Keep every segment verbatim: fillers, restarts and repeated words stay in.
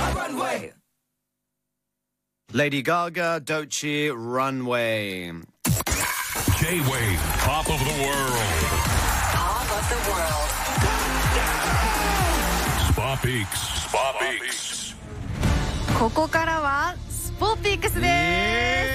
Lady Gaga, Doechii, Runway. J-Wave, Pop of the World. Pop of the World. Spa Peaks. Spa Peaks. ここからはスポピックスです。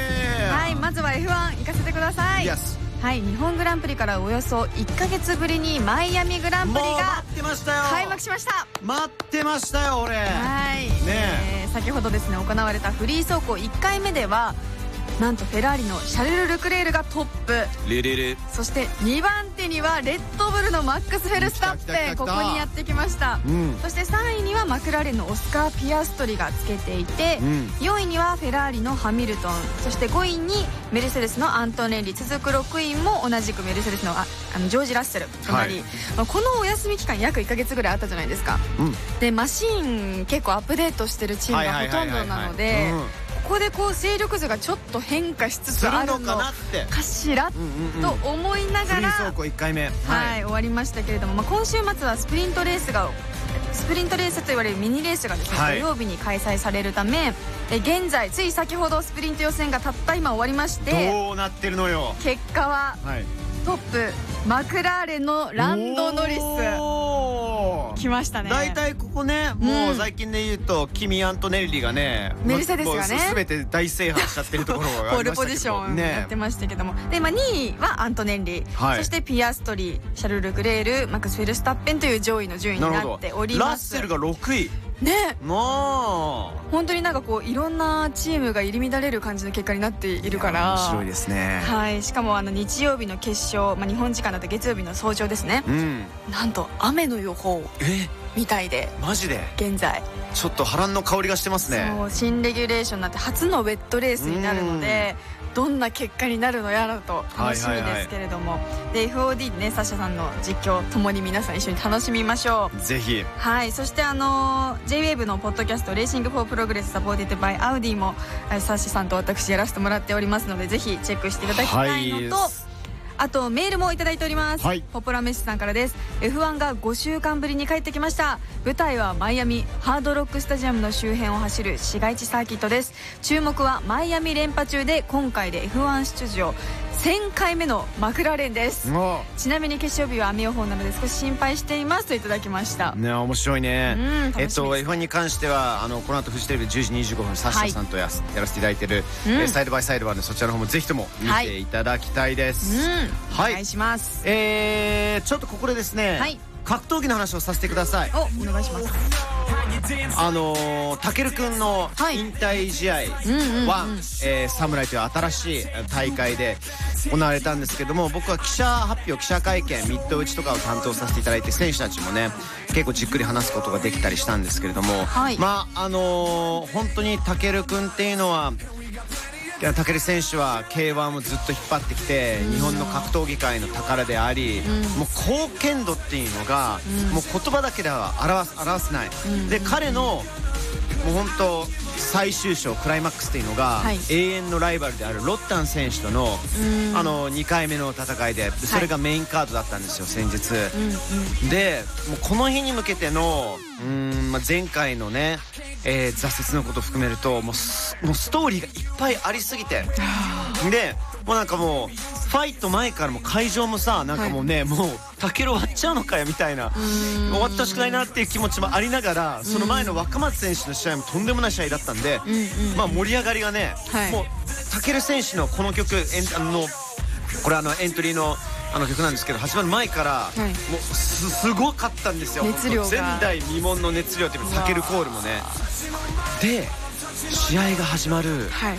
はい、まずは エフワン 行かせてください。 Yes。 はい、日本グランプリからおよそいっかげつぶりにマイアミグランプリもうが待ってましたよ。 開幕しました。 待ってましたよ俺。 はい、 ねえー先ほどですね行われたフリー走行いっかいめではなんとフェラーリのシャルル・ルクレールがトップ、 リリリ。 そしてにばんてにはレッドブルのマックス・フェルスタッ来た来たペン、 来た来たここにやってきました、 うん、 そしてさんいにはマクラーレンのオスカー・ピアストリがつけていて、 うん、 よんいにはフェラーリのハミルトン、そしてごいにメルセデスのアントネッリ、続くろくいも同じくメルセデスのああのジョージ・ラッセルとなり、 はい、 まあ、このお休み期間約いっかげつぐらいあったじゃないですか、 うん、 でマシーン結構アップデートしてるチームがほとんどなので、ここでこう勢力図がちょっと変化しつつあるのかしらと思いながらフリー走行いっかいめ、 はい、終わりましたけれども、まあ、今週末はスプリントレースがスプリントレースと言われるミニレースがですね、 はい、 土曜日に開催されるため、え現在つい先ほどスプリント予選がたった今終わりまして、 どうなってるのよ。 結果は、はい、トップマクラーレンのランド・ノリス来ましたね。 大体ここね、もう最近で言うと、うん、キミ・アントネッリがねメルセデスがね全て大制覇しちゃってるところがありましたけどポールポジションやってましたけども、ね、で、まあ、にいはアントネッリ、はい、そしてピアストリ、シャルル・グレール、マックス・フェルスタッペンという上位の順位になっております。 ラッセルがろくいね、 もう本当になんかこういろんなチームが入り乱れる感じの結果になっているから、 面白いですね。 はい、しかもあの日曜日の決勝、まあ、日本時間だと月曜日の早朝ですね、うん、なんと雨の予報みたいで、 マジで現在ちょっと波乱の香りがしてますね。 そう新レギュレーションになって初のウェットレースになるので、どんな結果になるのやらと楽しみですけれども、はいはいはい、で エフオーディー でねサッシャさんの実況ともに皆さん一緒に楽しみましょう。 ぜひ。 はい、そしてあの ジェイウェーブ のポッドキャストレーシングフォープログレスサポーテッドバイアウディもサッシャさんと私やらせてもらっておりますので、ぜひチェックしていただきたいのと、はい、あとメールもいただいております、はい、ポポラメッシさんからです。 エフワン がごしゅうかんぶりに帰ってきました。舞台はマイアミハードロックスタジアムの周辺を走る市街地サーキットです。注目はマイアミ連覇中で今回で エフワン 出場せんかいめのマクラーレンです。ちなみに決勝日は雨予報なので少し心配していますといただきましたね。面白いね、うん、えっと エフワン に関してはあのこの後フジテレビじゅうじにじゅうごふんサッシャさんと や,、はい、やらせていただいている、うん、サイドバイサイドはね、そちらの方もぜひとも見ていただきたいです、 はい、うんはい、 お願いします。 えー、ちょっとここでですね、はい、格闘技の話をさせてください。 おお願いします。 あのたけるくんの引退試合は侍という新しい大会で行われたんですけども、僕は記者発表記者会見ミット打ちとかを担当させていただいて、選手たちもね結構じっくり話すことができたりしたんですけれども、はい、まああのー、本当にたけるくんっていうのは武尊選手は ケーワン をずっと引っ張ってきて、日本の格闘技界の宝であり、うん、もう貢献度っていうのが、うん、もう言葉だけでは表す、表せない、うん、で彼のもう本当最終章クライマックスっていうのが、はい、永遠のライバルであるロッタン選手との、あのにかいめの戦いで、それがメインカードだったんですよ先日、うん、でもうこの日に向けてのうーん、まあ、前回のねえー、挫折のことを含めるともう ス, もうストーリーがいっぱいありすぎて、でもうなんかもうファイト前からも会場もさなんかもうね、はい、もうタケル終わっちゃうのかよみたいな、終わってほしくないなっていう気持ちもありながら、その前の若松選手の試合もとんでもない試合だったんで、まあ盛り上がりがね、はい、もうタケル選手のこの曲エンあのこれあのエントリーのあの曲なんですけど、始まる前から、はい、もう す, すごかったんですよ。 熱量が前代未聞の熱量っていうかタケルコールもね。で試合が始まる、はい、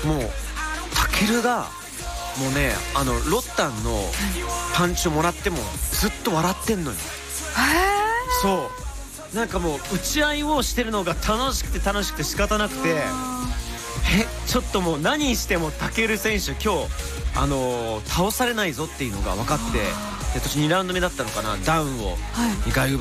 もうタケルがもうねあのロッタンのパンチをもらってもずっと笑ってんのよ。そうなんかもう打ち合いをしてるのが楽しくて楽しくて仕方なくて、えちょっともう何してもタケル選手今日あのー、倒されないぞっていうのが分かって、で途中にラウンド目だったのかな、ダウンをにかい奪